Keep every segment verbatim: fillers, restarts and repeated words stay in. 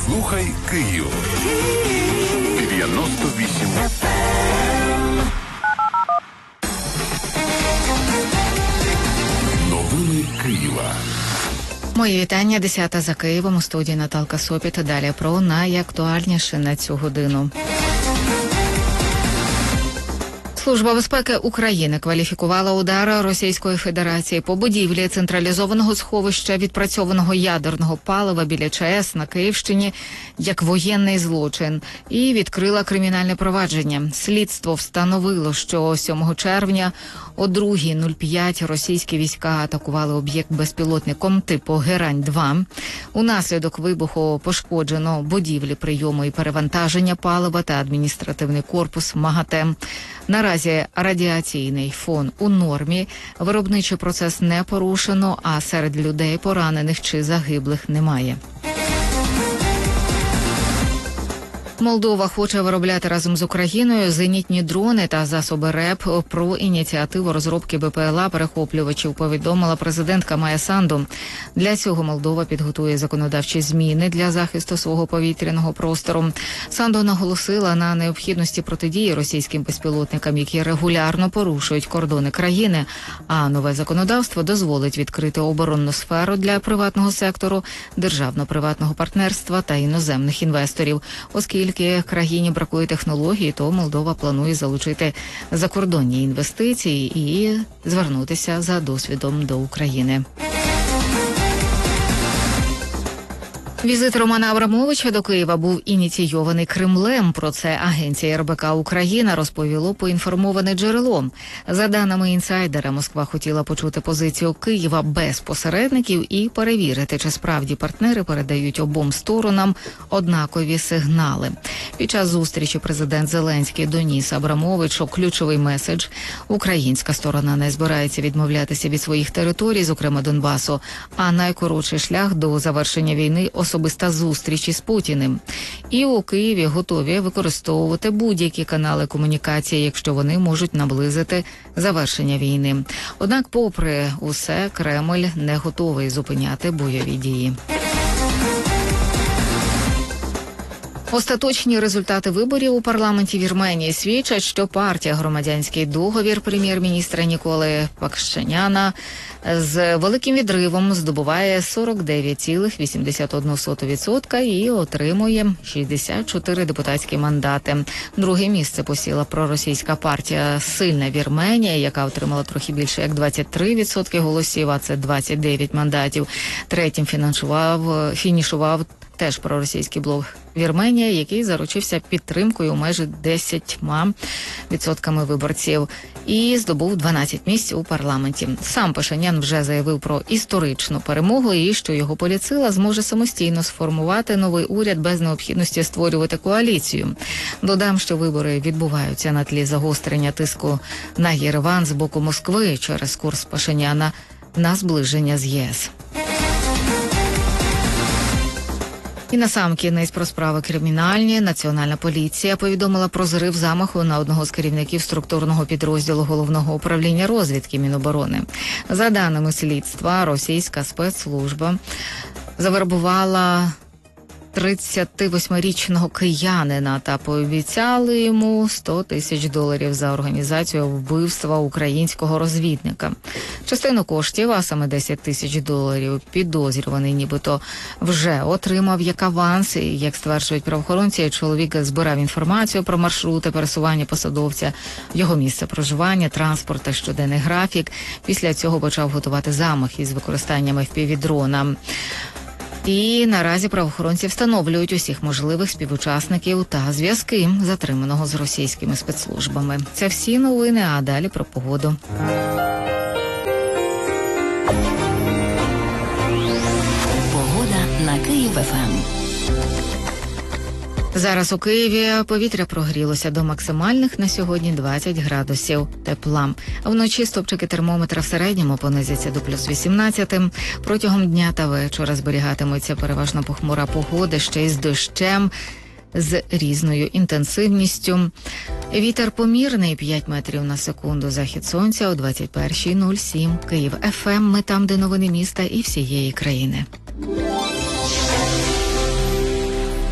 Слухай Київ. дев'яносто вісім. Новини Києва. Мої вітання. Десята за Києвом. У студії Наталка Сопіт. Далі про найактуальніше на цю годину. Служба безпеки України кваліфікувала удари Російської Федерації по будівлі централізованого сховища відпрацьованого ядерного палива біля ЧАЕС на Київщині як воєнний злочин і відкрила кримінальне провадження. Слідство встановило, що сьомого червня о другій нуль п'ять російські війська атакували об'єкт безпілотником типу Герань два. Унаслідок вибуху пошкоджено будівлі прийому і перевантаження палива та адміністративний корпус МАГАТЕ. Наразі радіаційний фон у нормі, виробничий процес не порушено, а серед людей поранених чи загиблих немає. Молдова хоче виробляти разом з Україною зенітні дрони та засоби РЕП. Про ініціативу розробки БПЛА-перехоплювачів повідомила президентка Майя Санду. Для цього Молдова підготує законодавчі зміни для захисту свого повітряного простору. Санду наголосила на необхідності протидії російським безпілотникам, які регулярно порушують кордони країни, а нове законодавство дозволить відкрити оборонну сферу для приватного сектору, державно-приватного партнерства та іноземних інвесторів. Оскільки Оскільки країні бракує технологій, то Молдова планує залучити закордонні інвестиції і звернутися за досвідом до України. Візит Романа Абрамовича до Києва був ініційований Кремлем. Про це агенція ер бе ка Україна розповіло поінформоване джерело. За даними інсайдера, Москва хотіла почути позицію Києва без посередників і перевірити, чи справді партнери передають обом сторонам однакові сигнали. Під час зустрічі президент Зеленський доніс Абрамовичу ключовий меседж. Українська сторона не збирається відмовлятися від своїх територій, зокрема Донбасу, а найкоротший шлях до завершення війни – особиста зустріч із Путіним. І у Києві готові використовувати будь-які канали комунікації, якщо вони можуть наблизити завершення війни. Однак, попри усе, Кремль не готовий зупиняти бойові дії. Остаточні результати виборів у парламенті Вірменії свідчать, що партія «Громадянський договір» прем'єр-міністра Ніколи Пашиняна з великим відривом здобуває сорок дев'ять цілих вісімдесят одна сота відсотка і отримує шістдесят чотири депутатські мандати. Друге місце посіла проросійська партія «Сильна Вірменія», яка отримала трохи більше як двадцять три відсотки голосів, а це двадцять дев'ять мандатів. Третім фінансував, фінішував теж проросійський блок Вірменія, який заручився підтримкою майже десять відсотками виборців і здобув дванадцять місць у парламенті. Сам Пашинян вже заявив про історичну перемогу і що його політсила зможе самостійно сформувати новий уряд без необхідності створювати коаліцію. Додам, що вибори відбуваються на тлі загострення тиску на Єреван з боку Москви через курс Пашиняна на зближення з ЄС. І насамкінець про справи кримінальні. Національна поліція повідомила про зрив замаху на одного з керівників структурного підрозділу Головного управління розвідки Міноборони. За даними слідства, російська спецслужба завербувала тридцятивосьмирічного киянина та пообіцяли йому сто тисяч доларів за організацію вбивства українського розвідника. Частину коштів, а саме десять тисяч доларів, підозрюваний нібито вже отримав як аванс. І, як стверджують правоохоронці, чоловік збирав інформацію про маршрути пересування посадовця, його місце проживання, транспорт та щоденний графік. Після цього почав готувати замах із використанням еф пі ві-дрона. І наразі правоохоронці встановлюють усіх можливих співучасників та зв'язки затриманого з російськими спецслужбами. Це всі новини, а далі про погоду. Погода на Київ-еф ем. Зараз у Києві повітря прогрілося до максимальних на сьогодні двадцять градусів тепла. Вночі стопчики термометра в середньому понизяться до плюс вісімнадцять. Протягом дня та вечора зберігатиметься переважно похмура погода, ще й з дощем, з різною інтенсивністю. Вітер помірний п'ять метрів на секунду. Захід сонця о двадцять перша нуль сім. Київ-еф ем. Ми там, де новини міста і всієї країни.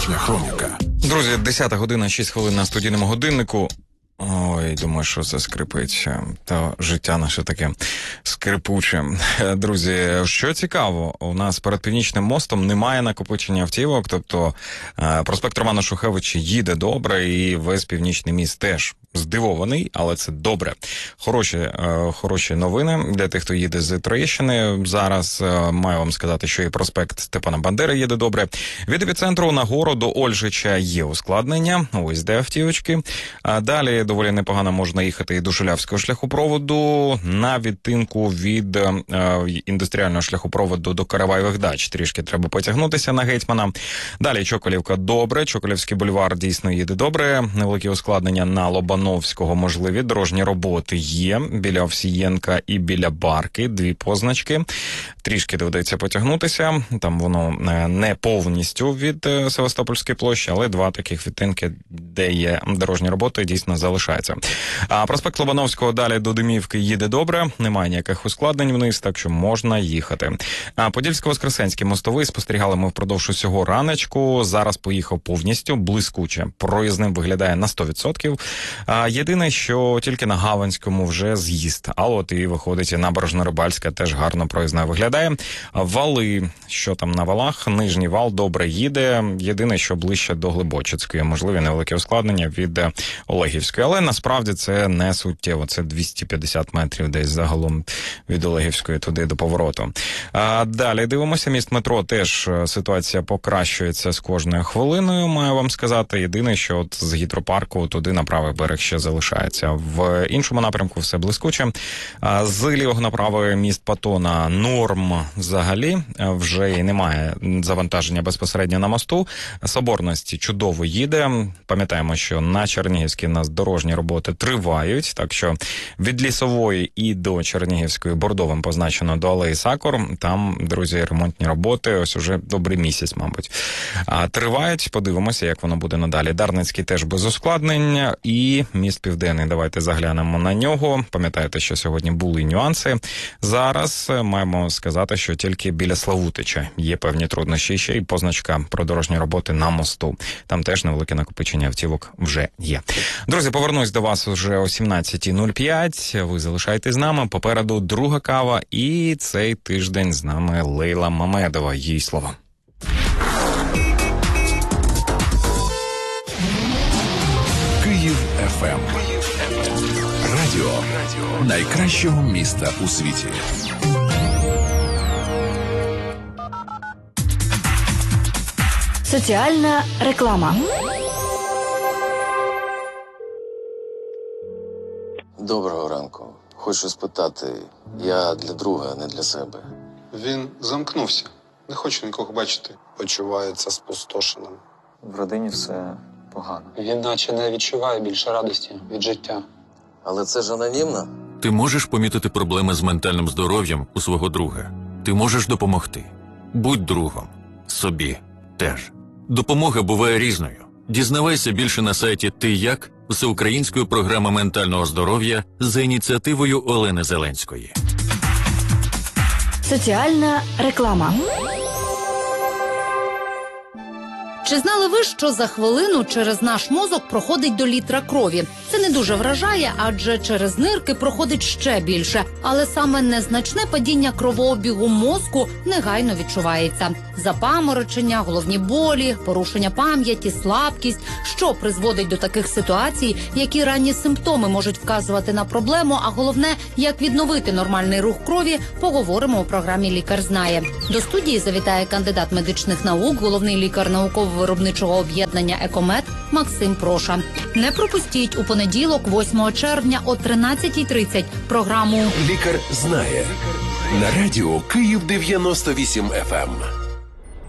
Вечірня хроніка. Друзі, десята година, шість хвилин на студійному годиннику. Ой, думаю, що це скрипить. Та життя наше таке скрипуче. Друзі, що цікаво, у нас перед Північним мостом немає накопичення автівок, тобто проспект Романа Шухевича їде добре і весь Північний міст теж. Здивований, але це добре. Хороші, е, хороші новини для тих, хто їде з Троєщини. Зараз е, маю вам сказати, що і проспект Степана Бандери їде добре. Від епіцентру нагору до Ольжича є ускладнення. Ось де автівочки. А далі доволі непогано можна їхати і до Шулявського шляхопроводу. На відтинку від е, індустріального шляхопроводу до Караваєвих дач. Трішки треба потягнутися на Гетьмана. Далі Чоколівка добре. Чоколівський бульвар дійсно їде добре. Невеликі ускладнення на Лобановського можливі. Дорожні роботи є біля Овсієнка і біля Барки. Дві позначки. Трішки доведеться потягнутися. Там воно не повністю від Севастопольської площі, але два таких відтинки, де є дорожні роботи, дійсно залишаються. А проспект Лобановського далі до Димівки їде добре. Немає ніяких ускладнень вниз, так що можна їхати. А Подільсько-Воскресенський мостовий спостерігали ми впродовж усього раночку. Зараз поїхав повністю, блискуче. Проїзним виглядає на сто відсотків. А єдине, що тільки на Гаванському вже з'їзд. А от і виходить і Набережно-Рибальська теж гарно проїзна виглядає. Вали, що там на валах, нижній вал добре їде. Єдине, що ближче до Глибочицької. Можливі невелике ускладнення від Олегівської. Але насправді це не суттєво. Це двісті п'ятдесят метрів десь загалом від Олегівської туди до повороту. А далі дивимося. Міст метро теж ситуація покращується з кожною хвилиною, маю вам сказати. Єдине, що от з гідропарку туди на правий берег ще залишається. В іншому напрямку все блискуче. З лівого на правий міст Патона норм взагалі. Вже і немає завантаження безпосередньо на мосту. Соборності чудово їде. Пам'ятаємо, що на Чернігівській в нас дорожні роботи тривають, так що від Лісової і до Чернігівської бордовим позначено до Алеї Сакур. Там, друзі, ремонтні роботи ось уже добрий місяць, мабуть. А тривають, подивимося, як воно буде надалі. Дарницький теж без ускладнень і міст Південний. Давайте заглянемо на нього. Пам'ятаєте, що сьогодні були нюанси. Зараз маємо сказати, що тільки біля Славутича є певні труднощі, ще й позначка про дорожні роботи на мосту. Там теж невелике накопичення автівок вже є. Друзі, повернусь до вас вже о сімнадцята нуль п'ять. Ви залишайтесь з нами. Попереду друга кава і цей тиждень з нами Лейла Мамедова. Їй слово. Київ еф ем. Радіо найкращого міста у світі. Соціальна реклама. Доброго ранку. Хочу спитати, я для друга, а не для себе. Він замкнувся. Не хочу нікого бачити. Почувається спустошеним. В родині все погано. Він наче не відчуває більше радості від життя. Але це ж анонімно. Ти можеш помітити проблеми з ментальним здоров'ям у свого друга. Ти можеш допомогти. Будь другом. Собі теж. Допомога буває різною. Дізнавайся більше на сайті «Ти як» всеукраїнської програми ментального здоров'я за ініціативою Олени Зеленської. Соціальна реклама. Чи знали ви, що за хвилину через наш мозок проходить до літра крові? Це не дуже вражає, адже через нирки проходить ще більше. Але саме незначне падіння кровообігу мозку негайно відчувається. Запаморочення, головні болі, порушення пам'яті, слабкість. Що призводить до таких ситуацій, які ранні симптоми можуть вказувати на проблему, а головне, як відновити нормальний рух крові, поговоримо у програмі «Лікар знає». До студії завітає кандидат медичних наук, головний лікар науково-виробничого об'єднання «Екомед» Максим Проша. Не пропустіть у понеділок, восьмого червня о тринадцятій тридцять програму Лікар знає на радіо Київ дев'яносто вісім еф ем.